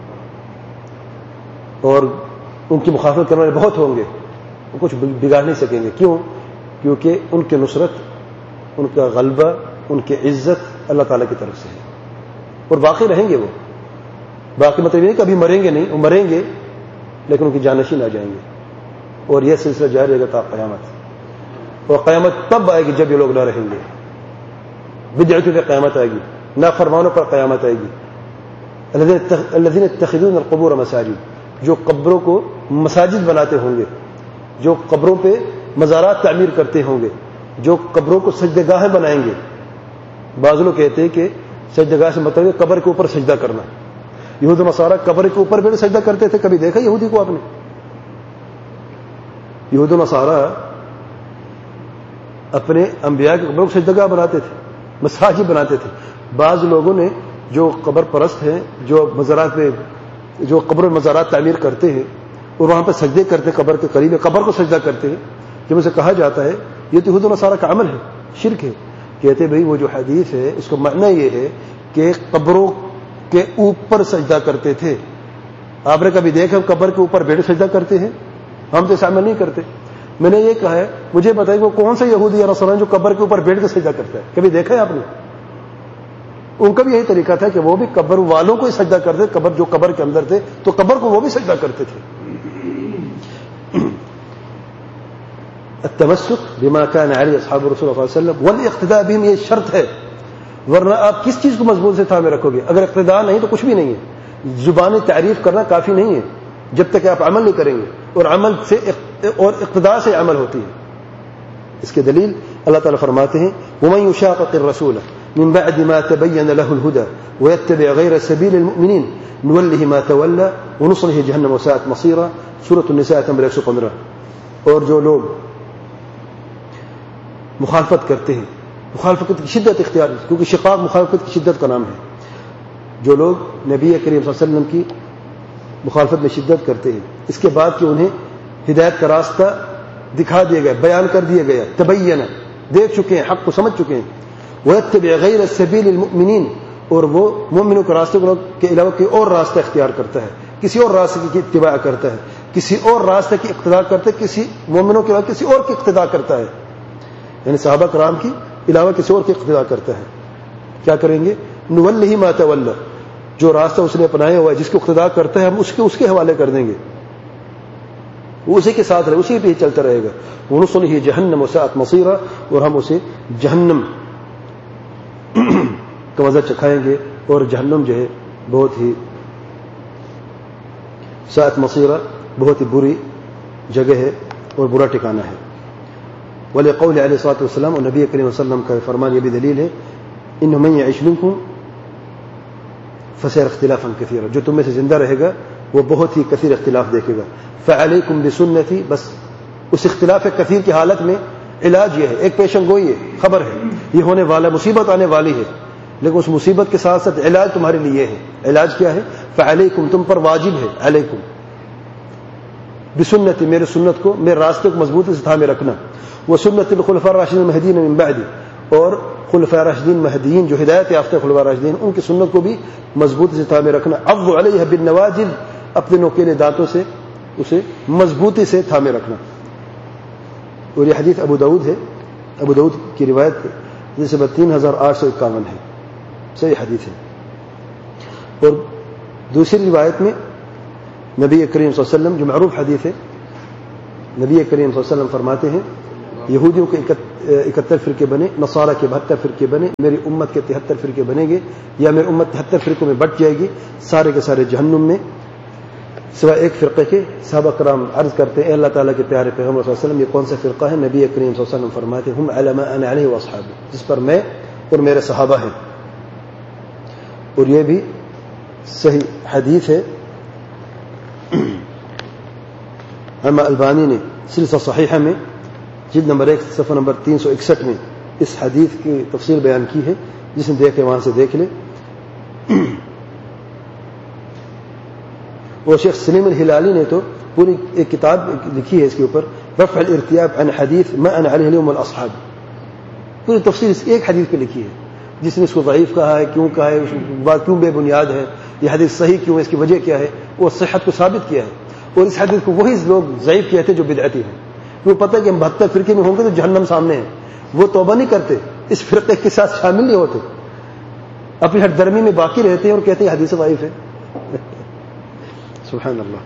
اور ان کی مخالفت کرنے والے بہت ہوں گے، وہ کچھ بگاڑ نہیں سکیں گے. کیوں؟ کیونکہ ان کی نصرت، ان کا غلبہ، ان کی عزت اللہ تعالیٰ کی طرف سے ہے، اور باقی رہیں گے. وہ باقی مطلب یہ نہیں کہ ابھی مریں گے، نہیں، وہ مریں گے لیکن ان کی جانشین آ جائیں گے، اور یہ سلسلہ جاری رہے گا تا قیامت. اور قیامت تب آئے گی جب یہ لوگ نہ رہیں گے. بدعتوں پہ قیامت آئے گی، نافرمانوں پر قیامت آئے گی. الذین یتخذون القبور مساجد، جو قبروں کو مساجد بناتے ہوں گے، جو قبروں پہ مزارات تعمیر کرتے ہوں گے، جو قبروں کو سجدگاہیں بنائیں گے. بعض لوگ کہتے ہیں کہ سجدگاہ سے مطلب ہے قبر کے اوپر سجدہ کرنا. یہود و نصارہ قبر کے اوپر بھی سجدہ کرتے تھے. کبھی دیکھا یہودی کو آپ نے؟ یہود و نصارہ اپنے انبیاء کی قبروں کو سجدگاہ بناتے تھے، مساجد بناتے تھے. بعض لوگوں نے جو قبر پرست ہیں، جو مزارات پہ، جو قبر مزارات تعمیر کرتے ہیں اور وہاں پہ سجدے کرتے ہیں، قبر کے قریب قبر کو سجدہ کرتے ہیں، جب اسے کہا جاتا ہے یہ تو یہود و نصارہ کا عمل ہے، شرک ہے. کہتے بھئی وہ جو حدیث ہے اس کو معنی یہ ہے کہ قبروں کے اوپر سجدہ کرتے تھے. آپ نے کبھی دیکھا قبر کے اوپر بیٹھ سجدہ کرتے ہیں؟ ہم تو ایسا عمل نہیں کرتے. میں نے یہ کہا ہے، مجھے بتائیے وہ کون سا یہودی یا نصرانی جو قبر کے اوپر بیٹھ کے سجدہ کرتا ہے؟ کبھی دیکھا ہے آپ نے؟ ان کا بھی یہی طریقہ تھا کہ وہ بھی قبر والوں کو ہی سجدہ کرتے، قبر جو قبر کے اندر تھے تو قبر کو وہ بھی سجدہ کرتے تھے. التمسک بما كان علیہ اصحاب رسول اللہ صلی اللہ علیہ وسلم والاقتداء بهم، یہ شرط ہے، ورنہ آپ کس چیز کو مضبوط سے تھامے رکھو گے؟ اگر اقتداء نہیں تو کچھ بھی نہیں ہے. زبانی تعریف کرنا کافی نہیں ہے جب تک کہ آپ عمل نہیں کریں گے، اور عمل سے اور اقتداء سے عمل ہوتی ہے. اس کے دلیل اللہ تعالیٰ فرماتے ہیں وَمَن يُشَاقِقِ الرَّسُولَ مِن بَعْدِ مَا تَبَيَّنَ لَهُ الْهُدَى وَيَتَّبِعْ غَيْرَ سَبِيلِ الْمُؤْمِنِينَ نُوَلِّهِ مَا تَوَلَّى وَنُصْلِهِ جَهَنَّمَ وَسَاءَتْ مَصِيرًا، سورۃ النساء نمبر 115. اور جو لوگ مخالفت کرتے ہیں، مخالفت کی شدت اختیار، کیونکہ شقاق مخالفت کی شدت کا نام ہے، جو لوگ نبی کریم صلی اللہ علیہ وسلم کی مخالفت میں شدت کرتے ہیں اس کے بعد کہ انہیں ہدایت کا راستہ دکھا دیا گیا، بیان کر دیا گیا، تبین، دیکھ چکے ہیں، حق کو سمجھ چکے ہیں. وَيَتَّبِعْ غَيْرَ سَبِيلِ الْمُؤْمِنِينَ، اور وہ مومنوں کے راستے کے علاوہ کوئی اور راستہ اختیار کرتا ہے، کسی اور راستے کی اتباع کرتا ہے، کسی اور راستے کی اقتداء کرتا ہے، کسی مومنوں کے علاوہ کسی اور کی اقتداء کرتا ہے، یعنی صحابہ کرام کی علاوہ کسی اور کی اقتداء کرتا ہے. کیا کریں گے؟ نُوَلِّهِ مَا تَوَلَّى، جو راستہ اس نے اپنایا ہوا ہے، جس کو اقتداء کرتا ہے، ہم اس کے حوالے کر دیں گے، وہ اسی کے ساتھ رہے، اسی پہ ہی چلتا رہے گا. وَنُصْلِهِ جَهَنَّمَ وَسَاءَتْ مَصِيرًا، اور ہم اسے جہنم کا مزہ چکھائیں گے، اور جہنم جو ہے بہت ہی ساعت مصیرہ، بہت ہی بری جگہ ہے اور برا ٹھکانہ ہے. وَلِقَوْلِ علیہ الصلوۃ والسلام، اور نبی کریم صلی اللہ علیہ وسلم کا فرمان یہ بھی دلیل ہے إِنَّ مَن يَعِشْ مِنكُمْ فَسَيَرَى اخْتِلَافًا كَثِيرًا، جو تم میں سے زندہ رہے گا وہ بہت ہی کثیر اختلاف دیکھے گا. فَعَلَيْكُمْ بِسُنَّتِي، بس اس اختلاف کثیر کی حالت میں علاج یہ ہے، ایک پیشن گوئی ہے، خبر ہے یہ ہونے والا، مصیبت آنے والی ہے، لیکن اس مصیبت کے ساتھ ساتھ علاج تمہارے لیے ہے. علاج کیا ہے؟ فَعَلَيْكُمْ، تم پر واجب ہے، علیکم بسنتی، میرے سنت کو، میرے راستے کو مضبوطی سے تھامے رکھنا. وسنت الخلفاء الراشدین المہدیین من بعدی، اور خلفاء راشدین مہدیین جو ہدایت یافتہ خلفاء راشدین، ان کی سنت کو بھی مضبوطی سے تھامے رکھنا. عضوا علیہ بالنواجذ، اپنے نوکیلے دانتوں سے اسے مضبوطی سے تھامے رکھنا. اور یہ حدیث ابو داؤد ہے، ابو داؤد کی روایت ہے، جس میں 3851 ہے، صحیح حدیث ہے. اور دوسری روایت میں نبی کریم صلی اللہ علیہ وسلم، جو معروف حدیث ہے، نبی کریم صلی اللہ علیہ وسلم فرماتے ہیں یہودیوں کے 71 فرقے بنے، نصارہ کے 72 فرقے بنے، میری امت کے 73 فرقے بنیں گے، یا میری امت 73 فرقوں میں بٹ جائے گی، سارے کے سارے جہنم میں سوائے ایک فرقے کے۔ صحابہ کرام عرض کرتے ہیں اے اللہ تعالیٰ کے پیارے پیغمبر صلی اللہ علیہ وسلم یہ کون سا فرقہ ہے؟ نبی کریم صلی اللہ علیہ وسلم فرماتے ہیں ہم علی ما انا علیہ واصحابی، جس پر میں اور میرے صحابہ ہیں۔ اور یہ بھی صحیح حدیث ہے، علامہ البانی نے سلسلہ صحیحہ میں جلد نمبر 1 صفحہ نمبر 361 میں اس حدیث کی تفصیل بیان کی ہے، جس نے دیکھے وہاں سے دیکھ لے۔ اور شیخ سلیم الہلالی نے تو پوری ایک کتاب لکھی ہے اس کے اوپر، رفع الارتیاب عن حدیث ما انا علیہ اليوم والاصحاب، پوری تفصیل اس ایک حدیث پہ لکھی ہے، جس نے اس کو ضعیف کہا ہے، کیوں کہا ہے، بات کیوں بے بنیاد ہے، یہ حدیث صحیح کیوں ہے، اس کی وجہ کیا ہے، وہ صحت کو ثابت کیا ہے۔ اور اس حدیث کو وہی لوگ ضعیف کہتے جو بدعتی ہیں، وہ پتہ ہے کہ ہم 72 فرقے میں ہوں گے تو جہنم سامنے ہے، وہ توبہ نہیں کرتے، اس فرقے کے ساتھ شامل نہیں ہوتے، اپنی ہر درمی میں باقی رہتے ہیں اور کہتے ہیں حدیث ضعیف ہے۔ سبحان اللہ۔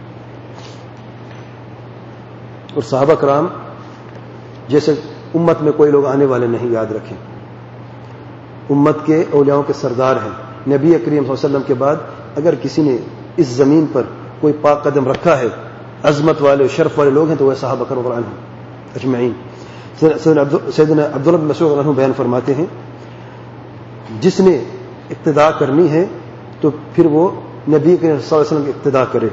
اور صحابہ کرام جیسے امت میں کوئی لوگ آنے والے نہیں، یاد رکھیں، امت کے اولیاؤں کے سردار ہیں۔ نبی کریم صلی اللہ علیہ وسلم کے بعد اگر کسی نے اس زمین پر کوئی پاک قدم رکھا ہے، عظمت والے شرف والے لوگ ہیں تو وہ صحابہ کرام رضی اللہ عنہم اجمعین۔ سیدنا عبداللہ بن مسعود رضی اللہ عنہ بیان فرماتے ہیں جس نے اقتداء کرنی ہے تو پھر وہ نبی کریم صلی اللہ علیہ وسلم کی اقتداء کرے۔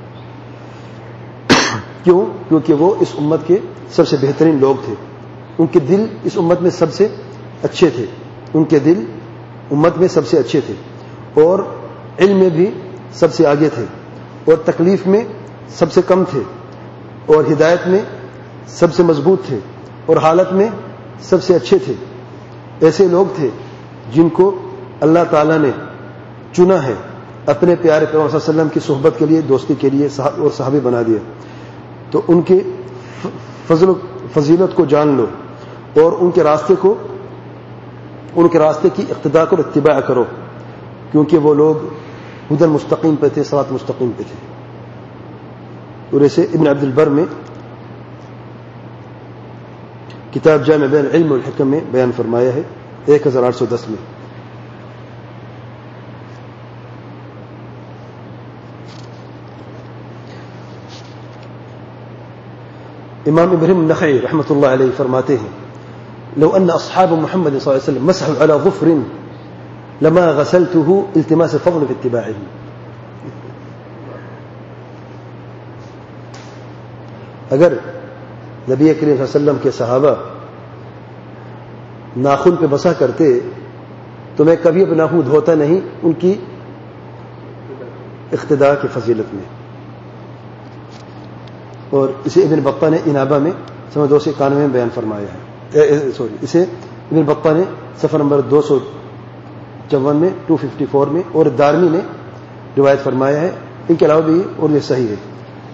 کیوں؟ کیونکہ وہ اس امت کے سب سے بہترین لوگ تھے، ان کے دل اس امت میں سب سے اچھے تھے، ان کے دل امت میں سب سے اچھے تھے، اور علم میں بھی سب سے آگے تھے، اور تکلیف میں سب سے کم تھے، اور ہدایت میں سب سے مضبوط تھے، اور حالت میں سب سے اچھے تھے۔ ایسے لوگ تھے جن کو اللہ تعالیٰ نے چنا ہے اپنے پیارے پیغمبر صلی اللہ علیہ وسلم کی صحبت کے لیے، دوستی کے لیے اور صحابی بنا دیا۔ تو ان کے فضل و فضیلت کو جان لو اور ان کے راستے کی اقتداء اور اتباع کرو، کیونکہ وہ لوگ ہدی مستقیم پہ تھے، صراط مستقیم پہ تھے۔ اور ایسے ابن عبد البر میں کتاب جامع بین العلم والحکم میں بیان فرمایا ہے 1810 میں۔ امام ابراہیم النخعی رحمۃ اللہ علیہ فرماتے ہیں لو ان اصحاب محمد صلی اللہ علیہ وسلم مسحوا على ظفر لما غسلته التماس فضل في اتباعه۔ اگر نبی کریم صلی اللہ علیہ وسلم کے صحابہ ناخن پہ بسا کرتے تو میں کبھی اپنا ناخن دھوتا نہیں ان کی اقتداء کی فضیلت میں۔ اور اسے ابن بطہ نے انابہ میں صفحہ 291 میں بیان فرمایا ہے، اسے ابن بطہ نے صفحہ نمبر 254 میں 254 میں، اور دارمی نے روایت فرمایا ہے، ان کے علاوہ بھی اور یہ صحیح ہے۔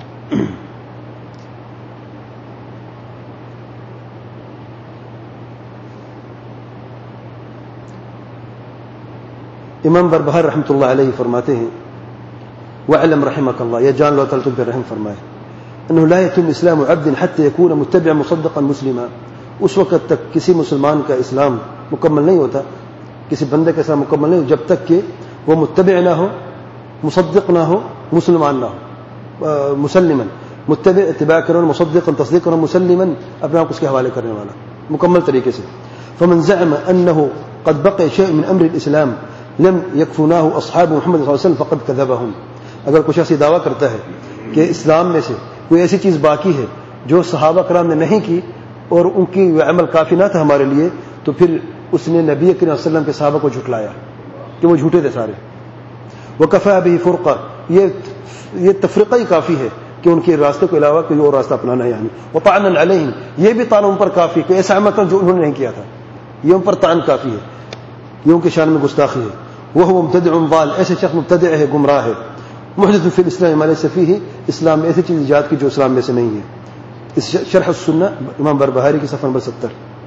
امام بربہار رحمۃ اللہ علیہ فرماتے ہیں وَعَلَمْ رحمك اللہ، یہ جان لو تعالیٰ تم پہ رحم فرمائے، انه لا يتم اسلام عبد حتى يكون متبعا مصدقا مسلما، اس وقت تک کسی مسلمان کا اسلام مکمل نہیں ہوتا، کسی بندے کا اسلام مکمل نہیں جب تک کہ وہ متبع نہ ہو، مصدق نہ ہو، مسلمان نہ ہو، مسلما، متبع اتباع کرنا، مصدقا تصدیق کرنا، مسلما اپنے آپ کو اس کے حوالے کرنے والا مکمل طریقے سے۔ فمن زعم انه قد بقي شيء من امر الاسلام لم يكفناه اصحاب محمد صلی اللہ علیہ وسلم فقد كذبهم، اگر کچھ ایسی دعویٰ کرتا ہے کہ اسلام میں سے کوئی ایسی چیز باقی ہے جو صحابہ کرام نے نہیں کی اور ان کی عمل کافی نہ تھا ہمارے لیے، تو پھر اس نے نبی کریم صلی اللہ علیہ وسلم کے صحابہ کو جھٹلایا کہ وہ جھوٹے تھے سارے۔ وکفى به فرقہ، یہ تفرقہ ہی کافی ہے کہ ان کے راستے کے علاوہ کوئی اور راستہ اپنانا ہے، یعنی وطعنا علیہم، یہ بھی طعن ان پر کافی کہ ایسا عمل جو انہوں نے نہیں کیا تھا، یہ ان پر طعن کافی ہے، یہ ان کی شان میں گستاخی ہے۔ وهو مبتدع ضال، ایسے شخص مبتدع ہے، گمراہ ہے، محدث فی الاسلام ما لیس فیہ، اسلام میں ایسی چیز ایجاد کی جو اسلام میں سے نہیں ہے۔ اس شرح السنہ امام بربہاری کی صفحہ نمبر 70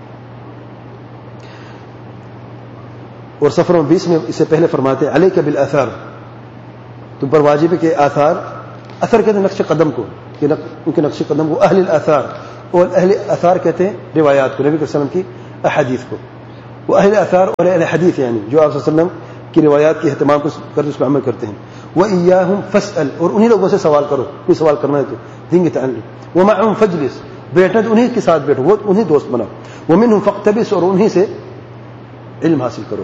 اور صفحہ نمبر 20 میں اس سے پہلے فرماتے ہیں علیک بالآثار، تم پر واجب ہے کہ آثار، اثر کہتے ہیں نقش قدم کو، کہ ان کے نقش قدم کو، اہل الاثار، اور اہل اثار کہتے ہیں روایات کو، نبی صلی اللہ علیہ وسلم کی احادیث کو. وہ اہل اثار اور اہل حدیث یعنی جو آپ صلی اللہ علیہ وسلم کی روایات کے اہتمام کو کرتے اس پر عمل کرتے ہیں. وَإِيَّاهُمْ فَاسْأَلْ، اور انہی لوگوں سے سوال کرو، کوئی سوال کرنا ہے تو دین کے تعلق. وَمَعَهُمْ فَاجْلِسْ، بیٹھنا تو انہی کے ساتھ بیٹھو، وہ انہی دوست بناؤ. وَمِنْهُمْ فَاقْتَبِسْ، اور انہی سے علم حاصل کرو.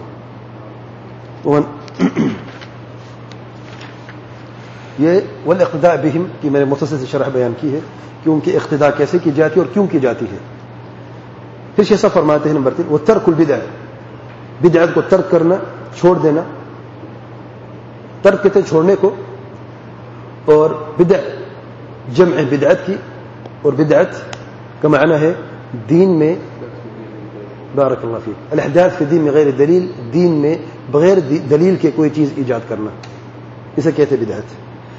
یہ والاقتداء بہم کی میں نے مختصر سے شرح بیان کی ہے کہ ان کی اقتداء کیسے کی جاتی ہے اور کیوں کی جاتی ہے. پھر شیخ صاحب فرماتے ہیں نمبر 3 وترک البدع، بدعت کو ترک کرنا، چھوڑ دینا. ترک کہتے ہیں چھوڑنے کو، اور بدع جمع بدعت کی، اور بدعت کا معنی ہے دین میں بارک اللہ فیک الاحداث فی الدین میں غیر دلیل، دین میں بغیر دلیل کے کوئی چیز ایجاد کرنا، اسے کہتے ہیں بدعت.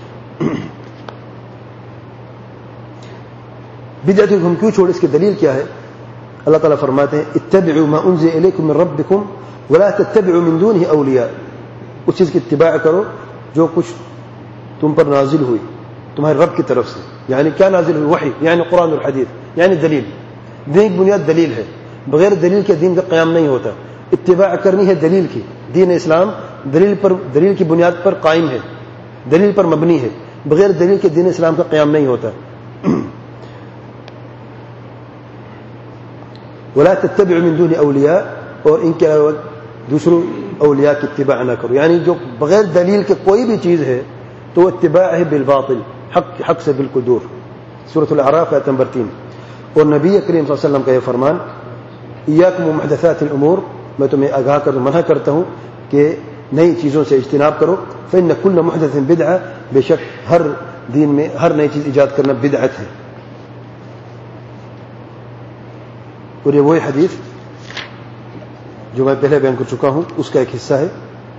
بدعت کو ہم کیوں چھوڑ، اس کی دلیل کیا ہے؟ اللہ تعالیٰ فرماتے ہیں اتبعوا ما انزل الیکم من ربکم ولا تتبعوا من دونه اولیاء، اس چیز کی اتباع کرو جو کچھ تم پر نازل ہوئی تمہارے رب کی طرف سے. یعنی کیا نازل ہوئی؟ وحی، یعنی قرآن اور حدیث، یعنی دلیل. دین کی بنیاد دلیل ہے، بغیر دلیل کے دین کا قیام نہیں ہوتا. اتباع کرنی ہے دلیل کی. دین اسلام دلیل کی بنیاد پر قائم ہے، دلیل پر مبنی ہے. بغیر دلیل کے دین اسلام کا قیام نہیں ہوتا. ولا تتبعوا من دون اولیاء، اور ان کے علاوہ دوسروں اولیاء کی اتباع نہ کرو. یعنی جو بغیر دلیل کے کوئی بھی چیز ہے تو اتباع ہے بالباطل، حق سے بالکل دور. سورۃ الاعراف آیت نمبر 3. اور نبی کریم صلی اللہ علیہ وسلم کا یہ فرمان ایاکم ومحدثات الامور، میں تمہیں آگاہ کر منع کرتا ہوں کہ نئی چیزوں سے اجتناب کرو. فإن كل محدث بدعہ، بے شک ہر دین میں ہر نئی چیز ایجاد کرنا بدعت ہے. اور یہ وہی حدیث جو میں پہلے بیان کر چکا ہوں اس کا ایک حصہ ہے.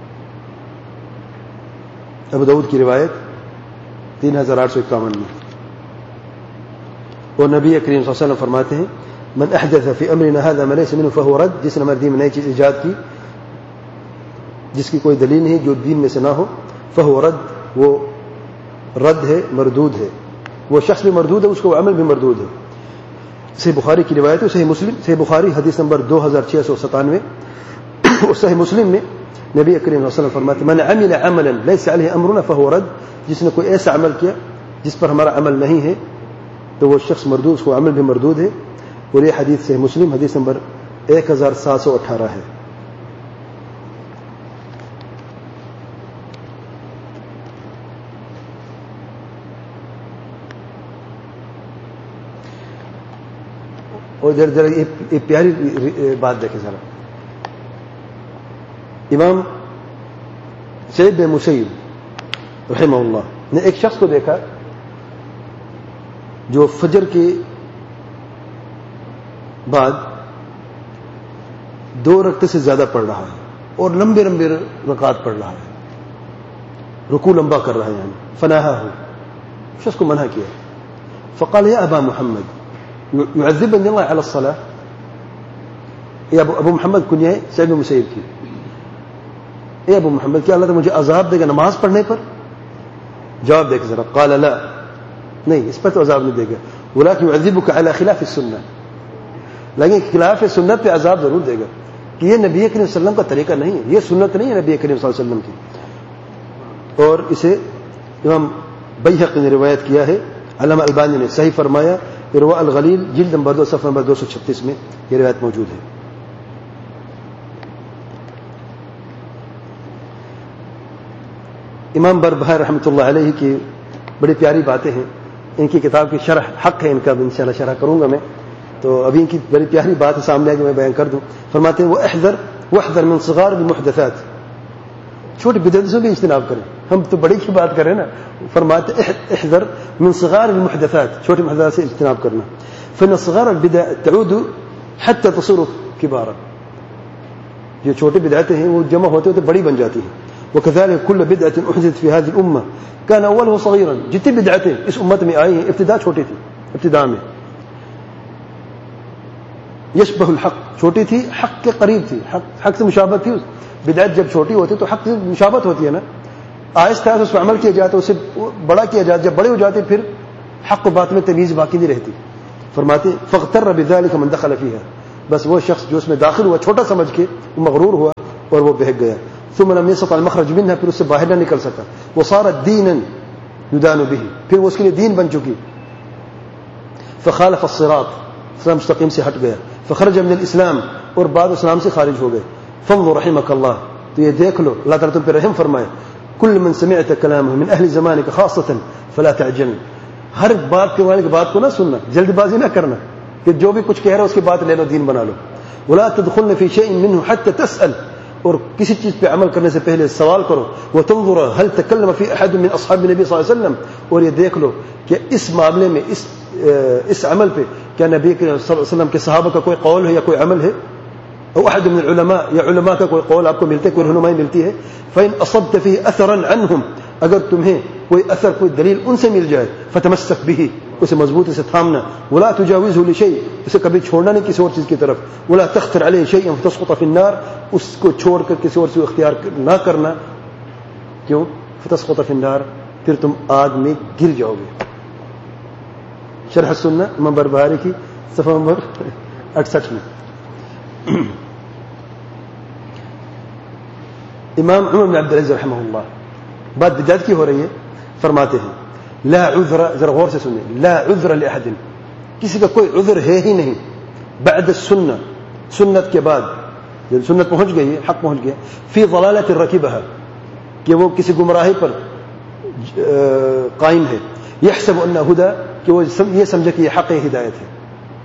ابو داؤد کی روایت 3851 میں. اور نبی کریم صلی اللہ علیہ وسلم فرماتے ہیں من احدث فی امرنا هذا ما ليس منه فهو رد، جس نے ہمارے دین میں نئی چیز ایجاد کی جس کی کوئی دلیل نہیں، جو دین میں سے نہ ہو، فهو رد، وہ رد ہے، مردود ہے. وہ شخص بھی مردود ہے، اس کو عمل بھی مردود ہے. صحیح بخاری کی روایت ہے، صحیح مسلم، صحیح بخاری حدیث نمبر 2697. اور صحیح مسلم میں نبی کریم صلی اللہ علیہ وسلم فرماتے ہیں من عمل عملا ليس عليه امرنا فهو رد، جس نے کوئی ایسا عمل کیا جس پر ہمارا عمل نہیں ہے تو وہ شخص مردود، اس کو عمل بھی مردود ہے. اور یہ حدیث صحیح مسلم حدیث نمبر 1718 ہے. اور ذرا یہ پیاری بات دیکھیں ذرا. امام سعید بن مسیب رحمہ اللہ نے ایک شخص کو دیکھا جو فجر کے بعد 2 رکعت سے زیادہ پڑھ رہا ہے اور لمبے لمبے رکعات پڑھ رہا ہے، رکوع لمبا کر رہا ہے، یعنی فناہا ہو. شخص کو منع کیا. فقال یا ابا محمد يعذبني الله على الصلاة. اے ابو محمد کنیہ ہے سعید بن مسیب کی. اے ابو محمد کیا اللہ تعالیٰ مجھے عذاب دے گا نماز پڑھنے پر؟ جواب دے کے ذرا. قال لا، نہیں اس پر تو عذاب نہیں دے گا. ولكن يعذبك على خلاف السنة، لیکن خلاف سنت پہ عذاب ضرور دے گا. کہ یہ نبی کریم صلی اللہ علیہ وسلم کا طریقہ نہیں ہے، یہ سنت نہیں ہے نبی کریم صلی اللہ علیہ وسلم کی. اور اسے امام بیہقی نے روایت کیا ہے، علامہ البانی نے صحیح فرمایا. ارواء الغلیل جلد نمبر 2 صفحہ نمبر 236 میں یہ روایت موجود ہے. امام بربہار رحمۃ اللہ علیہ کی بڑی پیاری باتیں ہیں. ان کی کتاب کی شرح حق ہے ان کا، انشاءاللہ شرح کروں گا میں. تو ابھی ان کی بڑی پیاری بات سامنے آئے کہ میں بیان کر دوں. فرماتے ہیں واحذر من صغار المحدثات، چھوٹی بدعت سے بھی اجتناب کریں. ہم تو بڑی کی بات کریں نا. فرماتے احذر من صغار المحدثات، چھوٹی محدثات سے اجتناب کرنا. فإن صغار البدع تعود حتى تصير كبارا، جو چھوٹی بدعتیں ہیں وہ جمع ہوتے ہوتے بڑی بن جاتی ہیں. وكذلك كل بدعة أحدثت في هذه الأمة كان أولها صغيرا، جتنی بدعتیں اس امت میں آئی ہیں ابتدا چھوٹی تھی، ابتدا میں یشبہ الحق، چھوٹی تھی، حق کے قریب تھی، حق سے مشابہت تھی. بدعت جب چھوٹی ہوتی تو حق سے مشابہت ہوتی ہے نا. آہستہ آہستہ اس پر عمل کیا جاتا ہے، اسے بڑا کیا جاتا. جب بڑے ہو جاتے پھر حق و باطل میں تمیز باقی نہیں رہتی. فرماتے فاغتر بذلك من دخل فيها، بس وہ شخص جو اس میں داخل ہوا چھوٹا سمجھ کے مغرور ہوا اور وہ بہک گیا. ثم لم يستطع المخرج منها، پھر اس سے باہر نہ نکل سکا. وصارت دینا يدان به، پھر وہ اس کے لیے دین بن چکی. فخالف الصراط، اسلام مستقیم سے ہٹ گیا. فخرج من الاسلام، اور بعد اسلام سے خارج ہو گئے. فانظر رحمك الله، تو یہ دیکھ لو اللہ تعالیٰ تم پہ رحم فرمائے. كل من سمعت كلامه من اهل زمانك خاصة فلا تعجل، ہر بات کے والے کی بات کو نہ سننا، جلد بازی نہ کرنا کہ جو بھی کچھ کہہ رہا ہے اس کی بات لے لو، دین بنا لو. ولا تدخلن في شيء منه حتى تسأل، اور کسی چیز پہ عمل کرنے سے پہلے سوال کرو. وتنظر هل تكلم في احد من اصحاب النبي صلی اللہ علیہ وسلم، اور یہ دیکھ لو کہ اس معاملے میں اس عمل پہ کیا نبی صلی اللہ علیہ وسلم کے صحابہ کا کوئی قول ہے یا کوئی عمل ہے، او احد من العلماء، یا علماء کا کوئی قول آپ کو ملتے، کوئی رہنمائی ملتی ہے. فإن أصبت فيه أثرا عنهم، اگر تمہیں کوئی اثر کوئی دلیل ان سے مل جائے، فتمسک به، اسے مضبوطی سے تھامنا. ولا تجاوزه لشيء، اسے کبھی چھوڑنا نہیں کسی اور چیز کی طرف. ولا تختر عليه شيئا فتسقط في النار، اس کو چھوڑ کر کسی اور سے اختیار نہ کرنا. کیوں؟ فتسقط في النار، پھر تم آگ میں گر جاؤ گے. شرح السنہ امام بربہاری کی صفحہ نمبر 68 میں. امام عمر بن عبد العزیز رحمہ اللہ، بات بدعت کی ہو رہی ہے، فرماتے ہیں لا عذر، ذرا غور سے سنیں، لا عذر لأحد، کسی کا کوئی عذر ہے ہی نہیں، بعد السنہ، سنت کے بعد، جب سنت پہنچ گئی ہے، حق پہنچ گیا، فی ضلالۃ رکبها، کہ وہ کسی گمراہی پر قائم ہے، یحسب انہ ہدی، کہ وہ یہ سمجھے کہ یہ حق ہدایت ہے.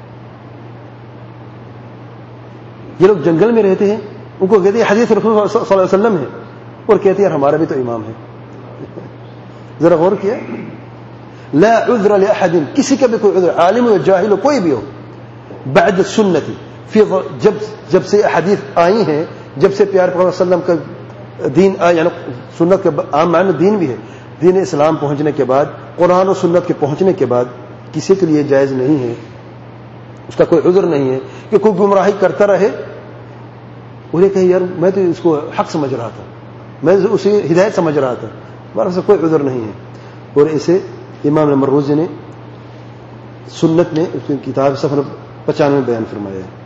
یہ لوگ جنگل میں رہتے ہیں، ان کو کہتے ہیں حدیث رسول صلی اللہ علیہ وسلم ہے، اور کہتے ہیں یار ہمارا بھی تو امام ہے. ذرا غور کیا، لا عذر لأحد، کسی کا بھی کوئی عذر، عالم ہو جاہل ہو کوئی بھی ہو، بعد السنت، جب سے حدیث آئی ہیں، جب سے پیار پیغمبر صلی اللہ علیہ وسلم کا دین آیا، یعنی سنت کا عام معنی دین بھی ہے، دین اسلام پہنچنے کے بعد، قرآن و سنت کے پہنچنے کے بعد کسی کے لیے جائز نہیں ہے، اس کا کوئی عذر نہیں ہے کہ کوئی گمراہی کرتا رہے، انہیں کہیں یار میں تو اس کو حق سمجھ رہا تھا، میں اسے ہدایت سمجھ رہا تھا، ہمارے سے کوئی عذر نہیں ہے. اور اسے امام مروزی نے سنت میں اس کی کتاب صفحہ 95 بیان فرمایا ہے.